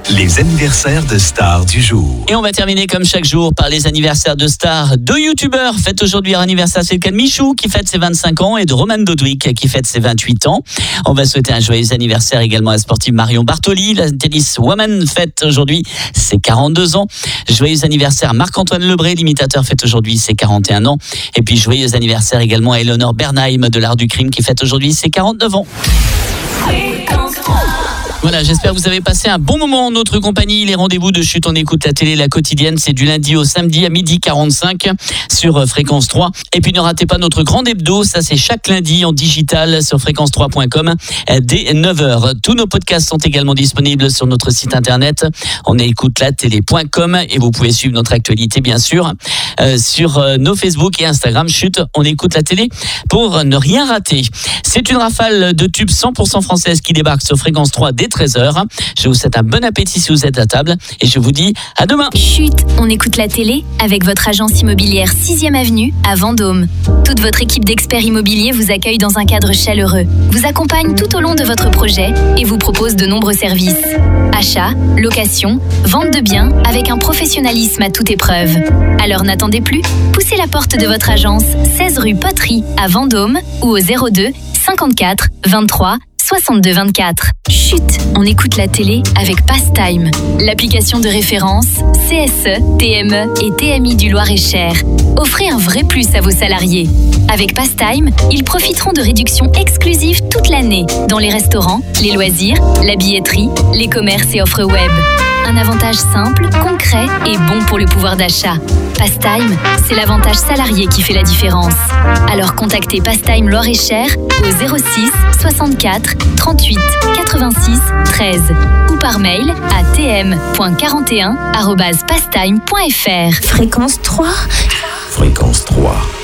Les anniversaires de stars du jour. Et on va terminer comme chaque jour par les anniversaires de stars. 2 youtubeurs fêtent aujourd'hui leur anniversaire. C'est le cas de Michou qui fête ses 25 ans et de Roman Dodwick qui fête ses 28 ans. On va souhaiter un joyeux anniversaire également à la sportive Marion Bartoli. La tenniswoman fête aujourd'hui ses 42 ans. Joyeux anniversaire à Marc-Antoine Lebré, l'imitateur, fête aujourd'hui ses 41 ans. Et puis joyeux anniversaire également à Eleonore Bernheim de l'Art du Crime qui fête aujourd'hui ses 49 ans. Voilà, j'espère que vous avez passé un bon moment en notre compagnie. Les rendez-vous de Chut, on écoute la télé, la quotidienne, c'est du lundi au samedi à 12h45 sur Fréquence 3. Et puis ne ratez pas notre grand hebdo, ça c'est chaque lundi en digital sur fréquence3.com dès 9h. Tous nos podcasts sont également disponibles sur notre site internet. On écoute la télé.com et vous pouvez suivre notre actualité bien sûr sur nos Facebook et Instagram. Chut, on écoute la télé pour ne rien rater. C'est une rafale de tubes 100% française qui débarque sur Fréquence 3 dès 13h. Je vous souhaite un bon appétit si vous êtes à table et je vous dis à demain. Chut, on écoute la télé avec votre agence immobilière 6e Avenue à Vendôme. Toute votre équipe d'experts immobiliers vous accueille dans un cadre chaleureux, vous accompagne tout au long de votre projet et vous propose de nombreux services. Achat, location, vente de biens avec un professionnalisme à toute épreuve. Alors n'attendez plus, poussez la porte de votre agence 16 rue Poterie à Vendôme ou au 02 54 23 62 24. Chut, on écoute la télé avec Pastime, l'application de référence CSE, TME et TMI du Loir-et-Cher. Offrez un vrai plus à vos salariés. Avec Pastime, ils profiteront de réductions exclusives toute l'année dans les restaurants, les loisirs, la billetterie, les commerces et offres web. Un avantage simple, concret et bon pour le pouvoir d'achat. Pastime, c'est l'avantage salarié qui fait la différence. Alors contactez Pastime Loir-et-Cher au 06 64 38 86 13 ou par mail à tm.41@pastime.fr. Fréquence 3. Fréquence 3.